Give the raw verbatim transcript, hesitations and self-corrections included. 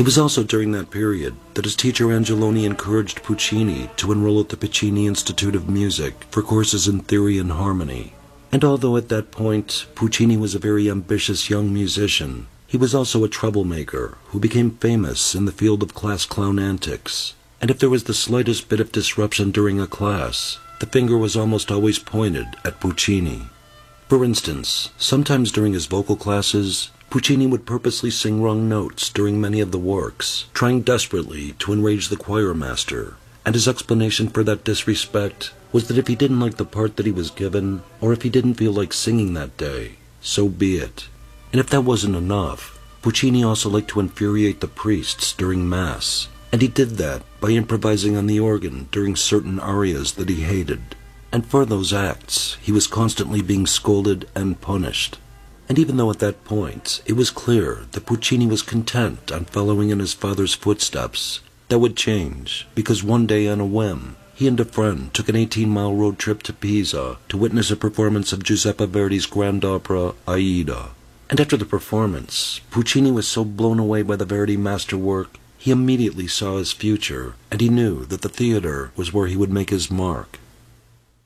It was also during that period that his teacher Angeloni encouraged Puccini to enroll at the Piccini Institute of Music for courses in theory and harmony. And although at that point Puccini was a very ambitious young musician, he was also a troublemaker who became famous in the field of class clown antics. And if there was the slightest bit of disruption during a class, the finger was almost always pointed at Puccini. For instance, sometimes during his vocal classes, Puccini would purposely sing wrong notes during many of the works, trying desperately to enrage the choir master, and his explanation for that disrespect was that if he didn't like the part that he was given, or if he didn't feel like singing that day, so be it. And if that wasn't enough, Puccini also liked to infuriate the priests during Mass, and he did that by improvising on the organ during certain arias that he hated. And for those acts, he was constantly being scolded and punished. And even though at that point it was clear that Puccini was content on following in his father's footsteps, that would change, because one day on a whim, he and a friend took an eighteen-mile road trip to Pisa to witness a performance of Giuseppe Verdi's grand opera, Aida. And after the performance, Puccini was so blown away by the Verdi masterwork, he immediately saw his future, and he knew that the theater was where he would make his mark.